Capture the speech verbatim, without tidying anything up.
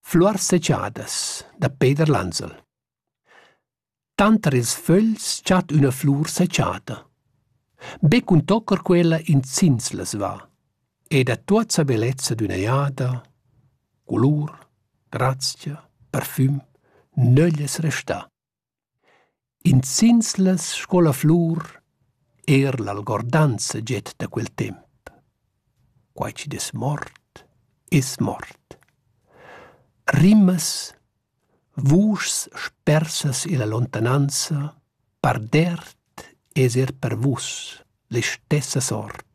Fluors secciadas da Peter Lanzel. Tanter ils fögls chat una flur secciada. Be cun toccer quella in zinslas va, e da tuazza bellezza d'una iada, colur, grazia, parfüm, nöglies resta. In zinslas scola flur er l'algordanza get da quel temp. Quai ci des mort, es mort. Rimas, vuschs spersas in la lontananza, pardert es er per vus, le stessa sort.